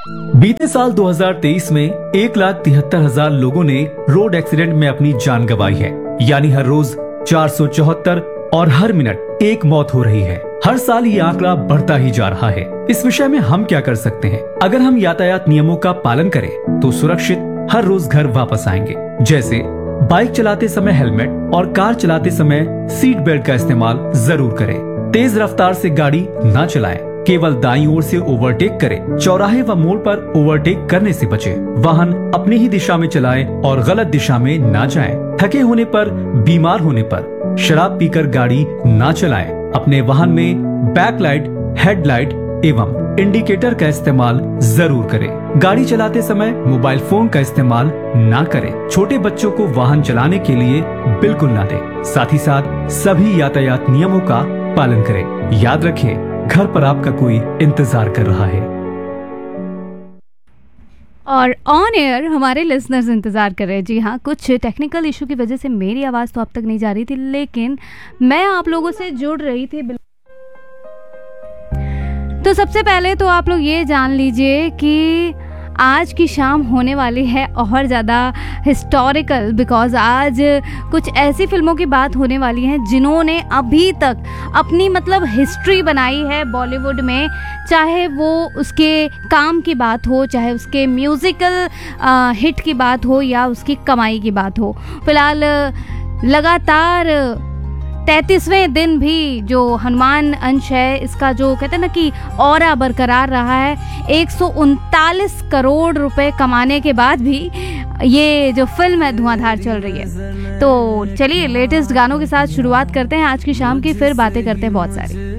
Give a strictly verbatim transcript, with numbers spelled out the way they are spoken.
बीते साल दो हज़ार तेईस में एक लाख तिहत्तर हजार लोगों ने रोड एक्सीडेंट में अपनी जान गंवाई है, यानी हर रोज चार सौ चौहत्तर और हर मिनट एक मौत हो रही है। हर साल ये आंकड़ा बढ़ता ही जा रहा है। इस विषय में हम क्या कर सकते हैं? अगर हम यातायात नियमों का पालन करें तो सुरक्षित हर रोज घर वापस आएंगे। जैसे बाइक चलाते समय हेलमेट और कार चलाते समय सीट बेल्ट का इस्तेमाल जरूर करें। तेज रफ्तार से गाड़ी ना चलाएं। केवल दाईं ओर से ओवरटेक करें। चौराहे व मोड़ पर ओवरटेक करने से बचें। वाहन अपनी ही दिशा में चलाएं और गलत दिशा में ना जाएं। थके होने पर, बीमार होने पर शराब पीकर गाड़ी ना चलाएं। अपने वाहन में बैकलाइट, हेडलाइट एवं इंडिकेटर का इस्तेमाल जरूर करें। गाड़ी चलाते समय मोबाइल फोन का इस्तेमाल ना करें। छोटे बच्चों को वाहन चलाने के लिए बिल्कुल ना दें। साथ ही साथ सभी यातायात नियमों का पालन करें। याद रखें, घर पर आपका कोई इंतजार कर रहा है और ऑन एयर हमारे लिसनर्स इंतज़ार कर रहे हैं। जी हाँ, कुछ टेक्निकल इशू की वजह से मेरी आवाज़ तो अब तक नहीं जा रही थी, लेकिन मैं आप लोगों से जुड़ रही थी। तो सबसे पहले तो आप लोग ये जान लीजिए कि आज की शाम होने वाली है और ज़्यादा हिस्टोरिकल, बिकॉज़ आज कुछ ऐसी फिल्मों की बात होने वाली है जिन्होंने अभी तक अपनी मतलब हिस्ट्री बनाई है बॉलीवुड में। चाहे वो उसके काम की बात हो, चाहे उसके म्यूज़िकल हिट की बात हो या उसकी कमाई की बात हो। फिलहाल लगातार तैंतीसवें दिन भी जो हनुमान अंश है, इसका जो कहते हैं ना कि ऑरा बरकरार रहा है। एक सौ उनतालीस करोड़ रुपए कमाने के बाद भी ये जो फिल्म है धुआंधार चल रही है। तो चलिए लेटेस्ट गानों के साथ शुरुआत करते हैं आज की शाम की, फिर बातें करते हैं बहुत सारी।